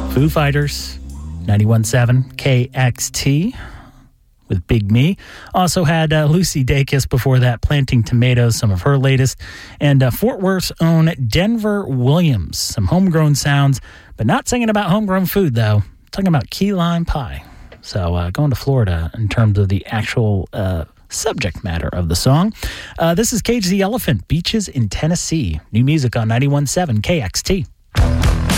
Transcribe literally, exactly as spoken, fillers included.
Foo Fighters, ninety-one point seven K X T with Big Me. Also had uh, Lucy Dacus before that, Planting Tomatoes, some of her latest. And uh, Fort Worth's own Denver Williams, some homegrown sounds, but not singing about homegrown food, though. Talking about key lime pie. So uh, going to Florida in terms of the actual uh, subject matter of the song. Uh, this is Cage the Elephant, Beaches in Tennessee. New music on ninety-one point seven K X T.